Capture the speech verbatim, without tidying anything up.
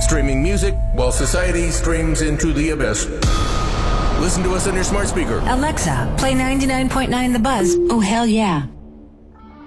streaming music while society streams into the abyss. Listen to us on your smart speaker. Alexa, play ninety-nine point nine The Buzz. Oh, hell yeah.